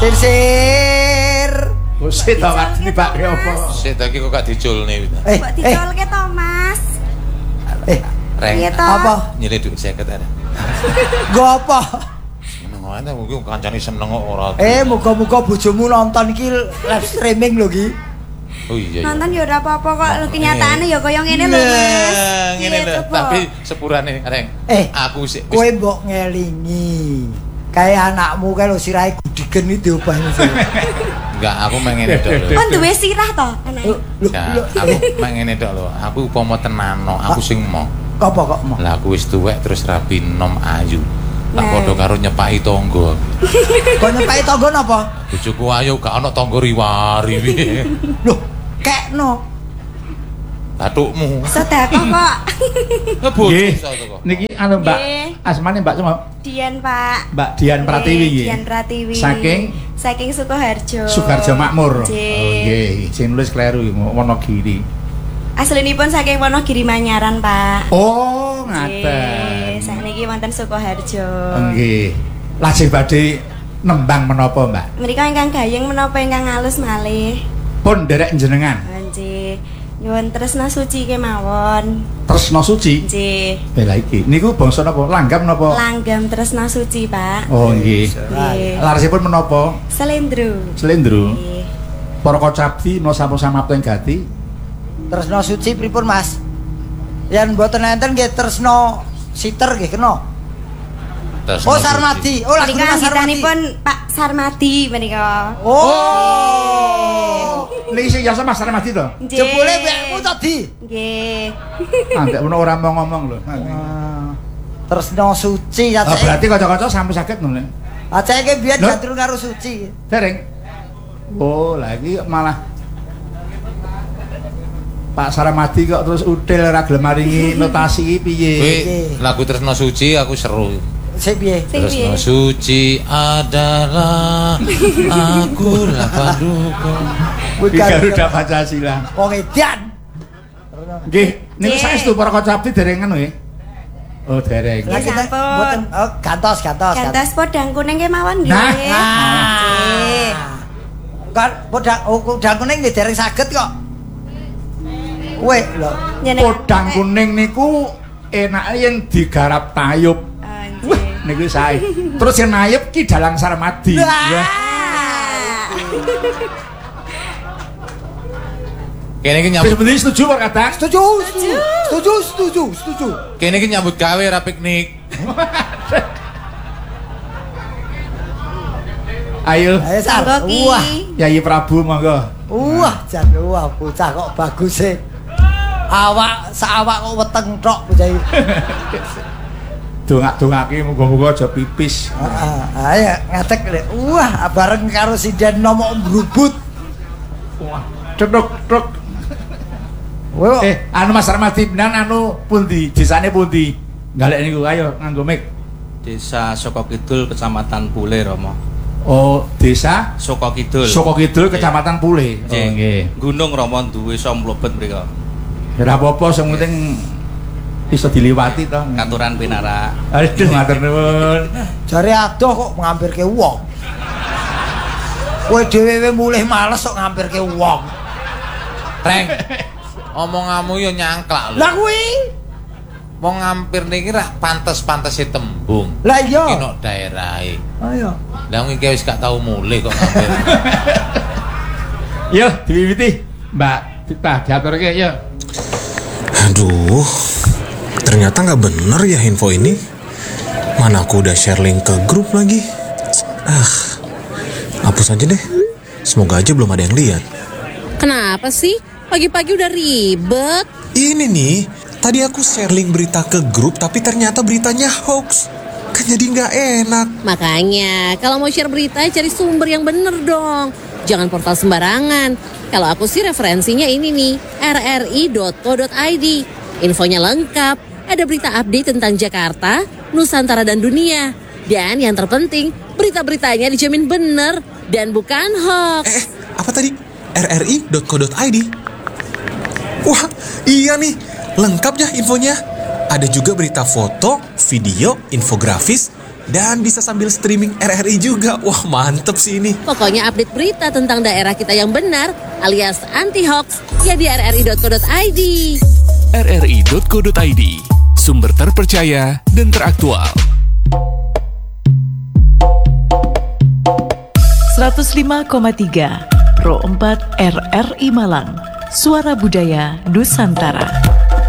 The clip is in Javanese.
Sir. Sik to Pak nibake apa? Sik ta iki kok gak diculne. Kok diculke to, Mas? Reng. Apa? Nyilih duit 50 ada. Nggo apa? Seneng ae ta mungkin kancane seneng kok ora. Muga-muga bojomu nonton iki live streaming lho iki. Oh iya. Nonton ya ora apa-apa kok. Kenyataane ya kaya ngene lho, Mas. Ngene lho, tapi sepurane Reng. Aku sik kowe mbok ngelingi. Kayak anakmu kae lho sirahe gudigen iki diobahne. Enggak, aku mengene tok lho. Oh, duwe sirah to anake. Aku mengene tok lho. Aku upama tenano, aku sing mau. Apa kok mau? Lah aku wis tuwek terus rapi nom ayu. Tak padha karo nyepaki tangga. Kok nyepaki tangga napa? Bojoku ayu gak ana tangga riwari piye. Lho, kekno. Bathukmu. Sedekah kok. Nggih. Niki anu Mbak. Asmane Mbak Cuma. Dian, Pak. Mbak Dian Pratiwi nggih. Dian Pratiwi. Saking Sukoharjo. Sukoharjo Makmur. Oh nggih, sing nulis kleru Wonogiri. Aslinipun saking Wonogiri Manyaran, Pak. Oh, ngaten. Sakniki wonten Sukoharjo. Nggih. Lajeng badhe nembang menapa, Mbak? Mrika ingkang gayeng menapa ingkang alus malih. Pun nderek njenengan. Nggih. Nyuwun tresna suci kemawon. Tresna suci? Nggih. Bela iki. Niku bangsa napa? Langgam napa? Langgam tresna suci, Pak. Oh, nggih. Laresipun menapa? Slendro. Slendro. Nggih. Para kocabdi no samapta ing gati. Tresna suci pripun, Mas? Yen mboten enten nggih tresna siter nggih kena. Oh, Sarmadi. Oh, lagi Mas Sarmadi. Pak Sarmadi menika. Oh. Niki sing jasa Mas Sarmadi to? Jebule wekmu tadi. Nggih. Andek menawa ora mau ngomong lho. Tresna suci ya. Oh, berarti kanca-kanca sampun saged ngono. Aceke biyen jadul karo suci. Dereng. Oh, lagi malah Pak Sarmadi kok terus util ora gelem maringi notasi piye? Lagu Tresna Suci aku seru. Sik piye? Tresna suci adalah aku lah paduka. Garuda Pancasila. Wong edan. Nggih, niku saestu para kocabdi dereng ngono nggih. Oh, dereng. Lah kita mboten gantos. Gantos podang kuning kemawon nggih. Nggih. Kan podang kuning nggih dereng saged kok. Kowe lho, podang kuning niku enake yen digarap tayub. Niku sae. Terus yen nayub ki dalang Sarmadi. Ya. Kene iki nyambut. Wis setuju Pak Kadang? Setuju. Kene iki nyambut gawe ora piknik. Ayo. Sar. Wah. Yayi Prabu monggo. Jan bocah kok bagus e. Awak kok weteng tok bocah iki. Dongak-dongake muga-muga aja pipis. Ayo ngatek lek. Bareng karo sinden nomok brubut. Wah, truk. Anu Mas Sarmadi benan anu pundi? Desane pundi? Galek niku ayo nganggo mic. Desa Soko Kidul, Kecamatan Pule, Romo. Oh, desa Soko Kidul. Soko Kidul, Kecamatan Pule. Oh, nggih. Gunung Romo duwe iso mlebet mriko. Ora apa-apa, sing penting iso diliwati to. Katuran pinara. Aduh, matur nuwun. Jare adoh kok ngampirke wong. Kowe dhewe mulih males kok ngampirke wong. Reng. Omonganmu yo nyangklak lho. Lah kuwi wong ngampir niki ra pantes-pantese tembung. Lah iya. Iki nok daerahe. Ayo. Lah wong iki wis gak tau mulih kok ngampir. Yo, diwiwiti. Mbak Tita diaturke yo. Aduh. Ternyata nggak bener ya info ini. Mana aku udah share link ke grup lagi. Hapus aja deh. Semoga aja belum ada yang lihat. Kenapa sih? Pagi-pagi udah ribet. Ini nih, tadi aku share link berita ke grup tapi ternyata beritanya hoax. Kan jadi nggak enak. Makanya, kalau mau share berita cari sumber yang bener dong. Jangan portal sembarangan. Kalau aku sih referensinya ini nih, rri.co.id. Infonya lengkap, ada berita update tentang Jakarta, Nusantara dan dunia. Dan yang terpenting, berita-beritanya dijamin bener dan bukan hoax. Apa tadi? rri.co.id. Wah, iya nih, lengkap ya infonya. Ada juga berita foto, video, infografis, Dan bisa sambil streaming RRI juga. Wah, mantep sih ini. Pokoknya update berita tentang daerah kita yang benar alias anti-hoax ya di rri.co.id. rri.co.id, sumber terpercaya dan teraktual. 105,3 Pro 4 RRI Malang, Suara Budaya Nusantara.